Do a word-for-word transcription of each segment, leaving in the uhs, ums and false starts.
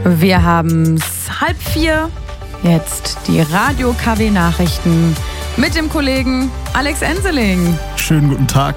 Wir haben es halb vier. Jetzt die Radio-K W-Nachrichten mit dem Kollegen Alex Enseling. Schönen guten Tag.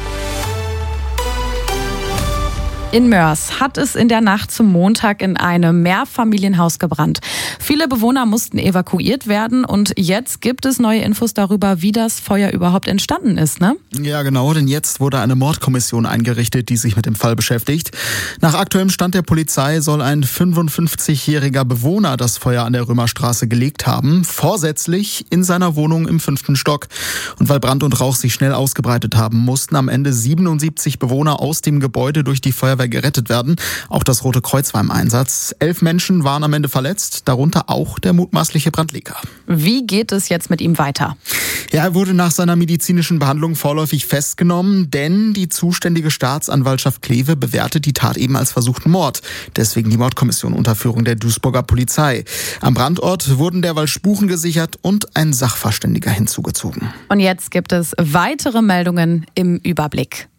In Moers hat es in der Nacht zum Montag in einem Mehrfamilienhaus gebrannt. Viele Bewohner mussten evakuiert werden und jetzt gibt es neue Infos darüber, wie das Feuer überhaupt entstanden ist, ne? Ja, genau, denn jetzt wurde eine Mordkommission eingerichtet, die sich mit dem Fall beschäftigt. Nach aktuellem Stand der Polizei soll ein fünfundfünfzigjähriger Bewohner das Feuer an der Römerstraße gelegt haben, vorsätzlich in seiner Wohnung im fünften Stock. Und weil Brand und Rauch sich schnell ausgebreitet haben, mussten am Ende siebenundsiebzig Bewohner aus dem Gebäude durch die Feuerwehr gerettet werden. Auch das Rote Kreuz war im Einsatz. Elf Menschen waren am Ende verletzt, darunter auch der mutmaßliche Brandleger. Wie geht es jetzt mit ihm weiter? Ja, er wurde nach seiner medizinischen Behandlung vorläufig festgenommen, denn die zuständige Staatsanwaltschaft Kleve bewertet die Tat eben als versuchten Mord. Deswegen die Mordkommission unter Führung der Duisburger Polizei. Am Brandort wurden derweil Spuren gesichert und ein Sachverständiger hinzugezogen. Und jetzt gibt es weitere Meldungen im Überblick.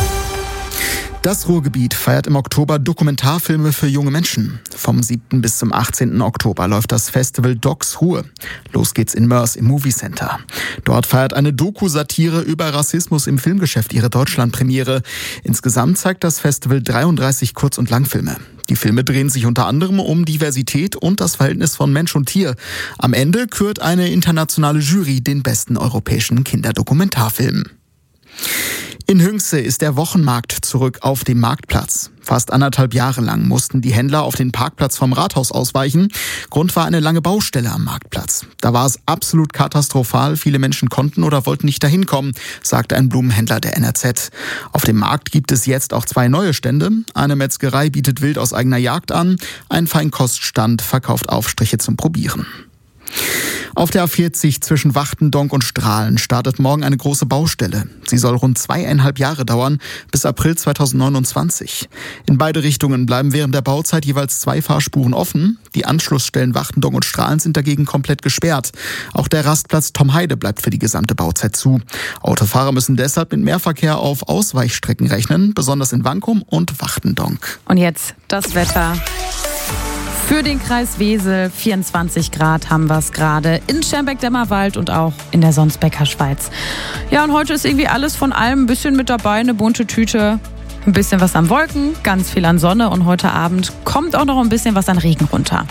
Das Ruhrgebiet feiert im Oktober Dokumentarfilme für junge Menschen. Vom siebten bis zum achtzehnten Oktober läuft das Festival Docs Ruhr. Los geht's in Moers im Movie Center. Dort feiert eine Doku-Satire über Rassismus im Filmgeschäft ihre Deutschlandpremiere. Insgesamt zeigt das Festival dreiunddreißig Kurz- und Langfilme. Die Filme drehen sich unter anderem um Diversität und das Verhältnis von Mensch und Tier. Am Ende kürt eine internationale Jury den besten europäischen Kinderdokumentarfilm. In Hünxe ist der Wochenmarkt zurück auf dem Marktplatz. Fast anderthalb Jahre lang mussten die Händler auf den Parkplatz vom Rathaus ausweichen. Grund war eine lange Baustelle am Marktplatz. Da war es absolut katastrophal. Viele Menschen konnten oder wollten nicht dahin kommen, sagte ein Blumenhändler der N R Z. Auf dem Markt gibt es jetzt auch zwei neue Stände. Eine Metzgerei bietet Wild aus eigener Jagd an. Ein Feinkoststand verkauft Aufstriche zum Probieren. Auf der A vierzig zwischen Wachtendonk und Strahlen startet morgen eine große Baustelle. Sie soll rund zweieinhalb Jahre dauern, bis April zweitausendneunundzwanzig. In beide Richtungen bleiben während der Bauzeit jeweils zwei Fahrspuren offen. Die Anschlussstellen Wachtendonk und Strahlen sind dagegen komplett gesperrt. Auch der Rastplatz Tom Heide bleibt für die gesamte Bauzeit zu. Autofahrer müssen deshalb mit Mehrverkehr auf Ausweichstrecken rechnen, besonders in Wankum und Wachtendonk. Und jetzt das Wetter. Für den Kreis Wesel, vierundzwanzig Grad haben wir es gerade in Schermbeck-Dämmerwald und auch in der Sonsbecker Schweiz. Ja, und heute ist irgendwie alles von allem ein bisschen mit dabei, eine bunte Tüte. Ein bisschen was an Wolken, ganz viel an Sonne und heute Abend kommt auch noch ein bisschen was an Regen runter.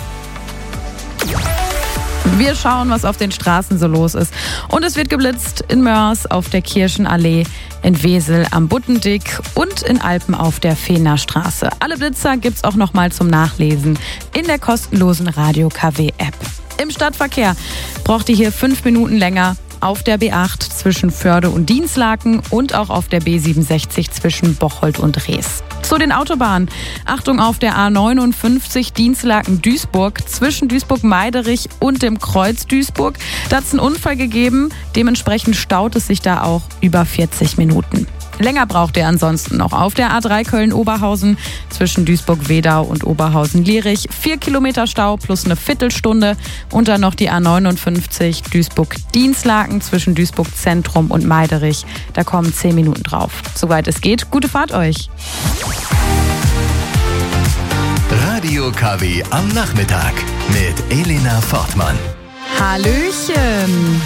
Wir schauen, was auf den Straßen so los ist. Und es wird geblitzt in Moers auf der Kirchenallee, in Wesel am Buttendick und in Alpen auf der Fehner-Straße. Alle Blitzer gibt's auch noch mal zum Nachlesen in der kostenlosen Radio-K W-App. Im Stadtverkehr braucht ihr hier fünf Minuten länger auf der B acht zwischen Förde und Dinslaken und auch auf der B siebenundsechzig zwischen Bocholt und Rees. Zu den Autobahnen. Achtung auf der A neunundfünfzig Dinslaken-Duisburg zwischen Duisburg-Meiderich und dem Kreuz Duisburg. Da hat es einen Unfall gegeben. Dementsprechend staut es sich da auch über vierzig Minuten. Länger braucht ihr ansonsten noch auf der A drei Köln-Oberhausen zwischen Duisburg-Wedau und Oberhausen-Lierich. Vier Kilometer Stau plus eine Viertelstunde. Und dann noch die A neunundfünfzig Duisburg-Dinslaken zwischen Duisburg-Zentrum und Meiderich. Da kommen zehn Minuten drauf. Soweit es geht, gute Fahrt euch. Radio K W am Nachmittag mit Elena Fortmann. Hallöchen!